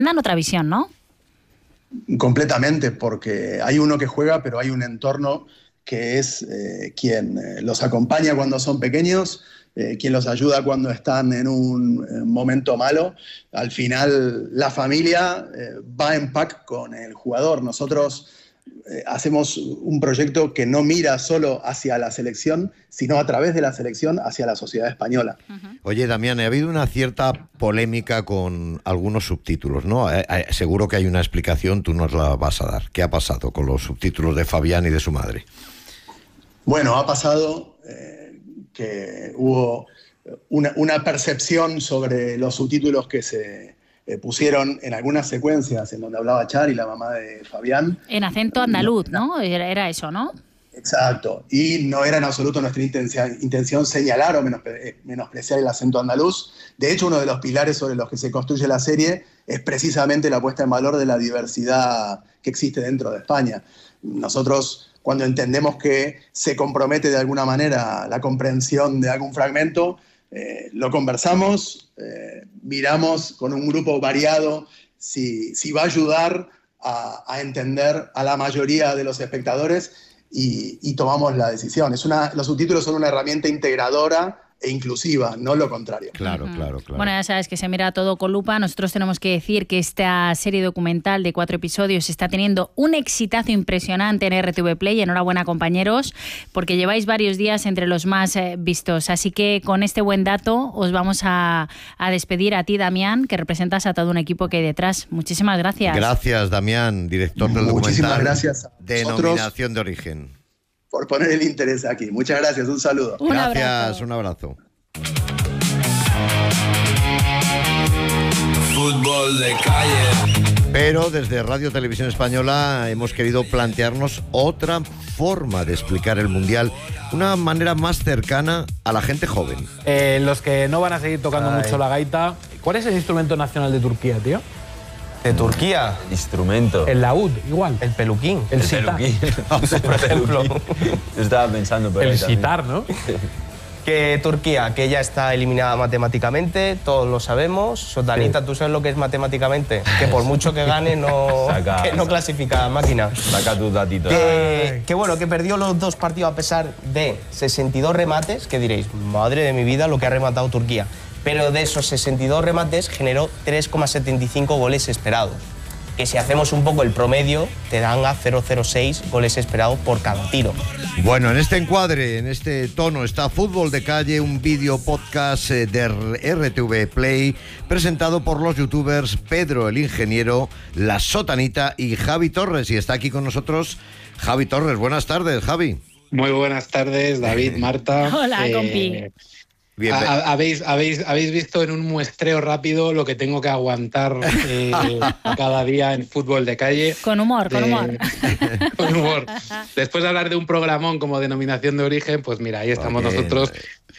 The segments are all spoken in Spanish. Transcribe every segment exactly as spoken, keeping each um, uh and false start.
Dan otra visión, ¿no? Completamente, porque hay uno que juega, pero hay un entorno que es eh, quien eh, los acompaña cuando son pequeños, eh, quien los ayuda cuando están en un eh, momento malo. Al final, la familia eh, va en pack con el jugador. Nosotros eh, hacemos un proyecto que no mira solo hacia la selección, sino a través de la selección hacia la sociedad española. Uh-huh. Oye, Damián, ha habido una cierta polémica con algunos subtítulos, ¿no? Eh, eh, seguro que hay una explicación, tú nos la vas a dar. ¿Qué ha pasado con los subtítulos de Fabián y de su madre? Bueno, ha pasado eh, que hubo una, una percepción sobre los subtítulos que se eh, pusieron en algunas secuencias en donde hablaba Char y la mamá de Fabián. En acento andaluz, ¿no? Era, era eso, ¿no? Exacto. Y no era en absoluto nuestra intención, intención señalar o menospre- menospreciar el acento andaluz. De hecho, uno de los pilares sobre los que se construye la serie es precisamente la puesta en valor de la diversidad que existe dentro de España. Nosotros, cuando entendemos que se compromete de alguna manera la comprensión de algún fragmento, eh, lo conversamos, eh, miramos con un grupo variado si, si va a ayudar a, a entender a la mayoría de los espectadores y, y tomamos la decisión. Es una, los subtítulos son una herramienta integradora e inclusiva, no lo contrario. Claro, claro, claro. Bueno, ya sabes que se mira todo con lupa. Nosotros tenemos que decir que esta serie documental de cuatro episodios está teniendo un exitazo impresionante en R T V Play. Enhorabuena, compañeros, porque lleváis varios días entre los más eh, vistos. Así que con este buen dato os vamos a, a despedir a ti, Damián, que representas a todo un equipo que hay detrás. Muchísimas gracias. Gracias, Damián, director del Muchísimas documental. Gracias a Denominación de Origen. Por poner el interés aquí. Muchas gracias, un saludo. Un Gracias, abrazo. un abrazo. Fútbol de calle. Pero desde Radio Televisión Española hemos querido plantearnos otra forma de explicar el Mundial, una manera más cercana a la gente joven. Eh, los que no van a seguir tocando Ay. mucho la gaita, ¿cuál es el instrumento nacional de Turquía, tío? De Turquía. Instrumento. El laúd, igual. El peluquín. El el sitar. peluquín. Por ejemplo. Yo estaba pensando por ahí El también. sitar, ¿no? Que Turquía, que ya está eliminada matemáticamente, todos lo sabemos. Sotanita, ¿tú sabes lo que es matemáticamente? Que por mucho que gane no, Saca- que no clasifica a máquina. Saca tus datitos. Que, que bueno, que perdió los dos partidos a pesar de sesenta y dos remates, que diréis, madre de mi vida lo que ha rematado Turquía. Pero de esos sesenta y dos remates generó tres coma setenta y cinco goles esperados. Que si hacemos un poco el promedio, te dan a cero coma cero seis goles esperados por cada tiro. Bueno, en este encuadre, en este tono, está Fútbol de Calle, un vídeo podcast eh, de R T V Play, presentado por los youtubers Pedro el Ingeniero, La Sotanita y Javi Torres. Y está aquí con nosotros Javi Torres. Buenas tardes, Javi. Muy buenas tardes, David, Marta. Hola, Eh, compi. Bien, a- a- habéis, habéis, habéis visto en un muestreo rápido lo que tengo que aguantar eh, cada día en Fútbol de Calle. Con humor, con De- humor. Con humor. Después de hablar de un programón como Denominación de Origen, pues mira, ahí estamos Oye, nosotros.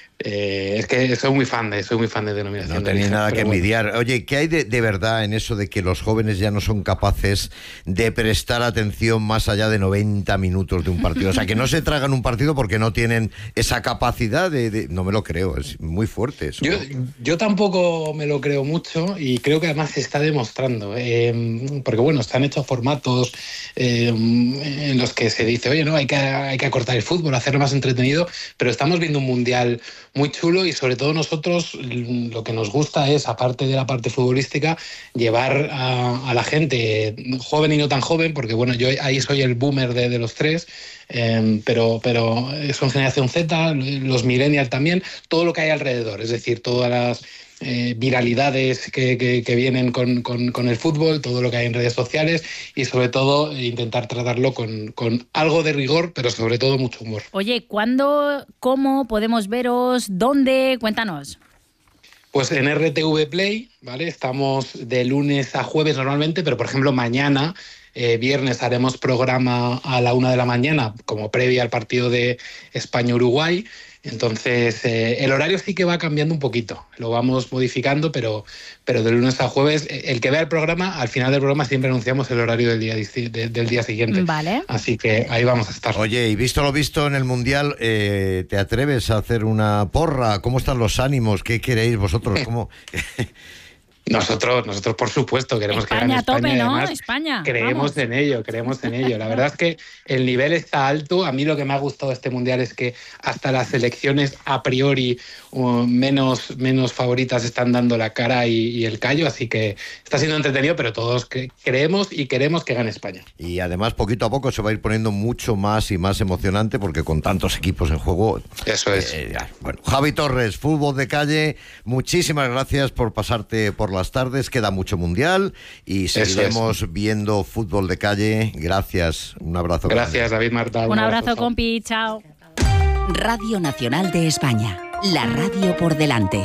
Eh, es que soy muy fan de, soy muy fan de Denominación No de tenéis Origen. nada que pero bueno. envidiar. Oye, ¿qué hay de, de verdad en eso de que los jóvenes ya no son capaces de prestar atención más allá de noventa minutos de un partido? O sea, que no se tragan un partido porque no tienen esa capacidad de... de- no me lo creo, es muy fuerte eso. Yo, yo tampoco me lo creo mucho y creo que además se está demostrando, eh, porque bueno, están hechos formatos eh, en los que se dice, oye, no, hay que, hay que acortar el fútbol, hacerlo más entretenido, pero estamos viendo un mundial muy chulo y sobre todo nosotros lo que nos gusta es, aparte de la parte futbolística, llevar a, a la gente joven y no tan joven, porque bueno, yo ahí soy el boomer de, de los tres, eh, pero, pero son generación Z, los millennials también, todo lo que hay alrededor, es decir, todas las eh, viralidades que, que, que vienen con, con, con el fútbol, todo lo que hay en redes sociales y sobre todo eh, intentar tratarlo con, con algo de rigor, pero sobre todo mucho humor. Oye, ¿cuándo, cómo podemos veros? ¿Dónde? Cuéntanos. Pues en R T V Play, ¿vale? Estamos de lunes a jueves normalmente, pero por ejemplo mañana, eh, viernes, haremos programa a la una de la mañana como previa al partido de España-Uruguay. Entonces, eh, el horario sí que va cambiando un poquito, lo vamos modificando, pero, pero de lunes a jueves, el que vea el programa, al final del programa siempre anunciamos el horario del día, de, del día siguiente. Vale. Así que ahí vamos a estar. Oye, y visto lo visto en el Mundial, eh, ¿te atreves a hacer una porra? ¿Cómo están los ánimos? ¿Qué queréis vosotros? ¿Cómo? Nosotros, nosotros por supuesto, queremos España, que gane España. tope, ¿no? Además, España. creemos vamos. en ello, creemos en ello. La verdad es que el nivel está alto. A mí lo que me ha gustado de este Mundial es que hasta las selecciones a priori uh, menos, menos favoritas están dando la cara y, y el callo, así que está siendo entretenido, pero todos cre- creemos y queremos que gane España. Y además, poquito a poco se va a ir poniendo mucho más y más emocionante porque con tantos equipos en juego... Eso es. Eh, ya. Bueno, Javi Torres, Fútbol de Calle, muchísimas gracias por pasarte por las tardes. Queda mucho Mundial y seguiremos viendo Fútbol de Calle. Gracias, un abrazo. Gracias, grande. David, Marta. Un abrazo, chao. compi, chao. Radio Nacional de España, la radio por delante.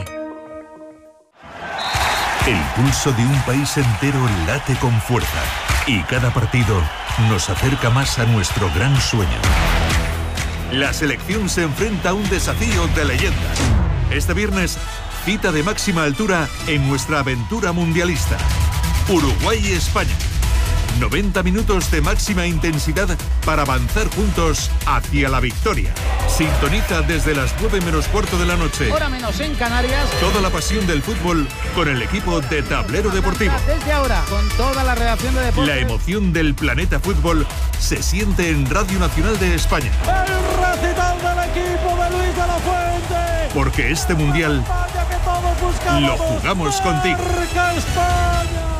El pulso de un país entero late con fuerza y cada partido nos acerca más a nuestro gran sueño. La selección se enfrenta a un desafío de leyenda. Este viernes, cita de máxima altura en nuestra aventura mundialista. Uruguay y España. noventa minutos de máxima intensidad para avanzar juntos hacia la victoria. Sintoniza desde las nueve menos cuarto de la noche. Hora menos en Canarias. Toda la pasión del fútbol con el equipo de Tablero Deportivo. Desde ahora, con toda la redacción de deportes. La emoción del planeta fútbol se siente en Radio Nacional de España. El recital del equipo de Luis de la Fuente. Porque este mundial España que todos buscamos. lo jugamos contigo. ¡Marca España!